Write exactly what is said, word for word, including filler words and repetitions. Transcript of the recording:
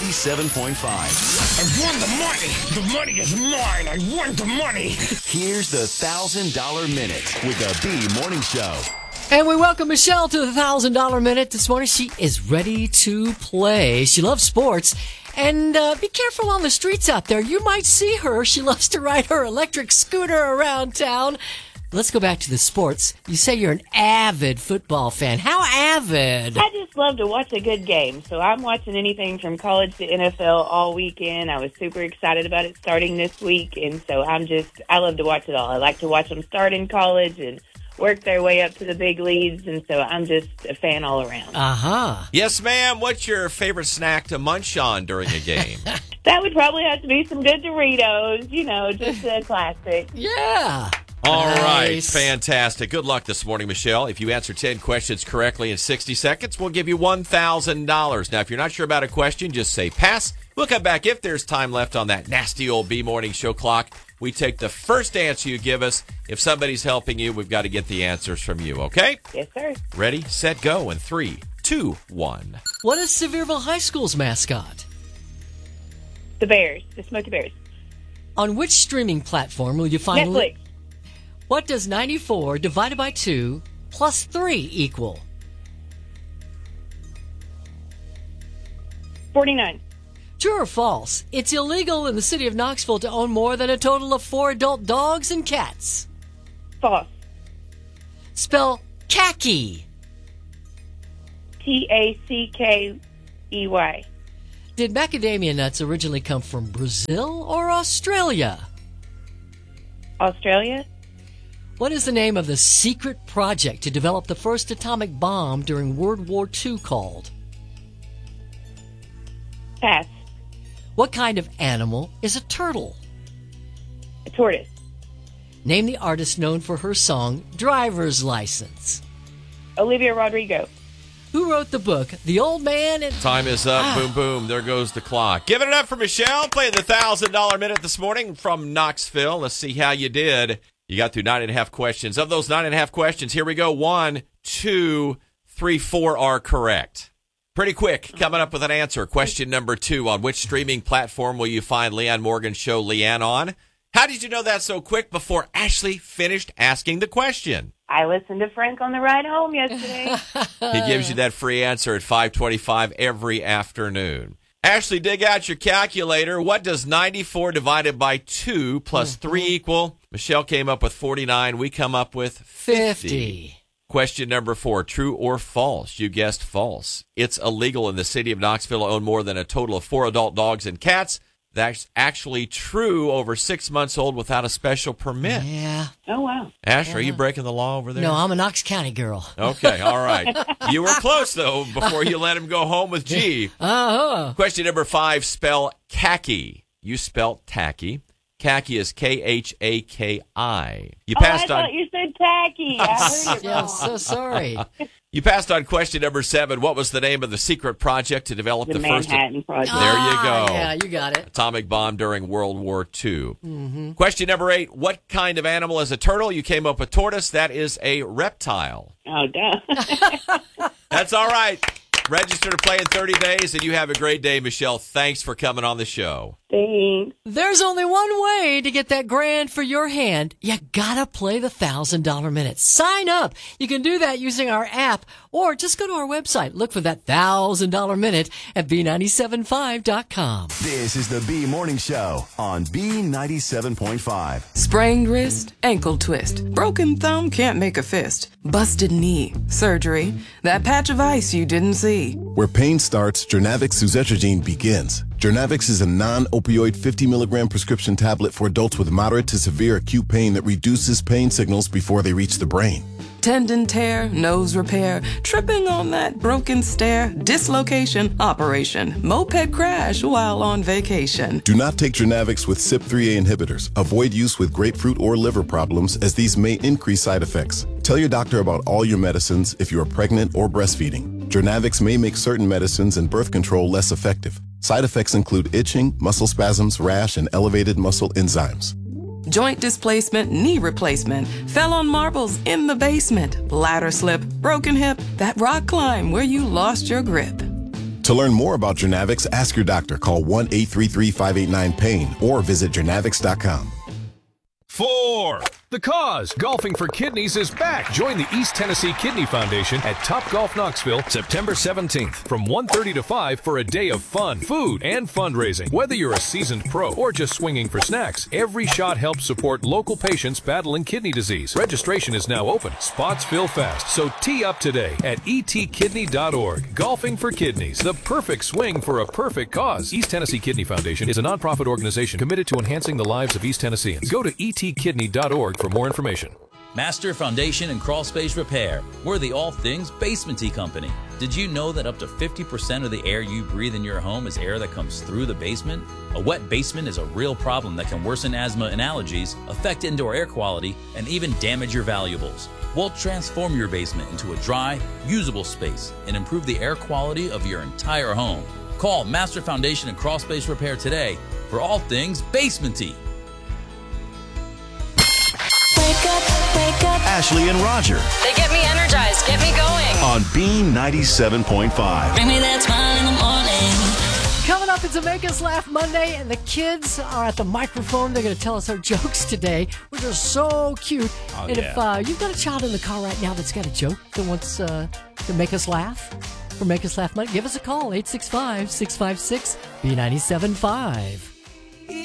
ninety-seven point five. I won the money. The money is mine. I won the money. Here's the one thousand dollar Minute with the B Morning Show. And we welcome Michelle to the one thousand dollar Minute this morning. She is ready to play. She loves sports. And uh, be careful on the streets out there. You might see her. She loves to ride her electric scooter around town. Let's go back to the sports. You say you're an avid football fan. How avid? I just love to watch a good game. So I'm watching anything from college to N F L all weekend. I was super excited about it starting this week. And so I'm just, I love to watch it all. I like to watch them start in college and work their way up to the big leagues, and so I'm just a fan all around. Uh-huh. Yes, ma'am. What's your favorite snack to munch on during a game? That would probably have to be some good Doritos, you know, just a classic. Yeah. All Nice. right. Fantastic. Good luck this morning, Michelle. If you answer ten questions correctly in sixty seconds, we'll give you one thousand dollars. Now, if you're not sure about a question, just say pass. We'll come back if there's time left on that nasty old B Morning Show clock. We take the first answer you give us. If somebody's helping you, we've got to get the answers from you, okay? Yes, sir. Ready, set, go in three, two, one. What is Sevierville High School's mascot? The Bears, the Smoky Bears. On which streaming platform will you find... Netflix. What does ninety-four divided by two plus three equal? forty-nine. True or false? It's illegal in the city of Knoxville to own more than a total of four adult dogs and cats. False. Spell khaki. T A C K E Y. Did macadamia nuts originally come from Brazil or Australia? Australia. What is the name of the secret project to develop the first atomic bomb during World War Two called? Pass. What kind of animal is a turtle? A tortoise. Name the artist known for her song Driver's License. Olivia Rodrigo. Who wrote the book The Old Man and... Time is up. Ah. Boom, boom. There goes the clock. Giving it up for Michelle, playing the one thousand dollar Minute this morning from Knoxville. Let's see how you did. You got through nine and a half questions. Of those nine and a half questions, here we go. One, two, three, four are correct. Pretty quick, coming up with an answer. Question number two, on which streaming platform will you find Leanne Morgan's show Leanne on? How did you know that so quick before Ashley finished asking the question? I listened to Frank on the ride home yesterday. He gives you that free answer at five twenty-five every afternoon. Ashley, dig out your calculator. What does ninety-four divided by two plus mm-hmm. three equal? Michelle came up with forty-nine. We come up with fifty. fifty. Question number four, true or false? You guessed false. It's illegal in the city of Knoxville to own more than a total of four adult dogs and cats. That's actually true over six months old without a special permit. Yeah. Oh, wow. Ash, are you breaking the law over there? No, I'm a Knox County girl. Okay, all right. You were close, though, before you let him go home with G. Uh-huh. Question number five, spell khaki. You spelled tacky. Khaki is K H A K I. You passed oh, I on. thought you said tacky. I heard it Yeah, I'm wrong. so sorry. You passed on question number seven. What was the name of the secret project to develop The the, first Manhattan Project. There you go. Ah, yeah, you got it. atomic bomb during World War Two? Mm-hmm. Question number eight. What kind of animal is a turtle? You came up with tortoise. That is a reptile. Oh, duh. That's all right. Register to play in thirty days, and you have a great day, Michelle. Thanks for coming on the show. Thanks. There's only one way to get that grand for your hand. You gotta play the one thousand dollar Minute. Sign up. You can do that using our app, or just go to our website. Look for that one thousand dollar Minute at B nine seven five dot com. This is the B Morning Show on B ninety-seven point five. Sprained wrist, ankle twist, broken thumb can't make a fist, busted knee, surgery, that patch of ice you didn't see. Where pain starts, Jernavix suzetrigine begins. Jernavix is a non-opioid fifty milligram prescription tablet for adults with moderate to severe acute pain that reduces pain signals before they reach the brain. Tendon tear, nose repair, tripping on that broken stair, dislocation, operation, moped crash while on vacation. Do not take Jernavix with C Y P three A inhibitors. Avoid use with grapefruit or liver problems, as these may increase side effects. Tell your doctor about all your medicines if you are pregnant or breastfeeding. Jernavix may make certain medicines and birth control less effective. Side effects include itching, muscle spasms, rash, and elevated muscle enzymes. Joint displacement, knee replacement, fell on marbles in the basement, ladder slip, broken hip, that rock climb where you lost your grip. To learn more about Jernavix, ask your doctor. Call one eight three three, five eight nine, pain or visit jernavix dot com. Four. The Cause, Golfing for Kidneys, is back. Join the East Tennessee Kidney Foundation at Topgolf Knoxville September seventeenth from one thirty to five for a day of fun, food, and fundraising. Whether you're a seasoned pro or just swinging for snacks, every shot helps support local patients battling kidney disease. Registration is now open. Spots fill fast, so tee up today at e t kidney dot org. Golfing for Kidneys, the perfect swing for a perfect cause. East Tennessee Kidney Foundation is a nonprofit organization committed to enhancing the lives of East Tennesseans. Go to e t kidney dot org for more information. Master Foundation and Crawl Space Repair. We're the all things basement-y company. Did you know that up to fifty percent of the air you breathe in your home is air that comes through the basement? A wet basement is a real problem that can worsen asthma and allergies, affect indoor air quality, and even damage your valuables. We'll transform your basement into a dry, usable space and improve the air quality of your entire home. Call Master Foundation and Crawl Space Repair today for all things basement-y. Wake up, wake up. Ashley and Roger They get me energized, get me going. on B ninety-seven point five. Bring me that smile in the morning. Coming up, it's a Make Us Laugh Monday, and the kids are at the microphone. They're going to tell us our jokes today, which are so cute. Oh, and yeah. if uh, you've got a child in the car right now that's got a joke that wants uh, to make us laugh, for Make Us Laugh Monday, give us a call, eight six five, six five six, B nine seven five.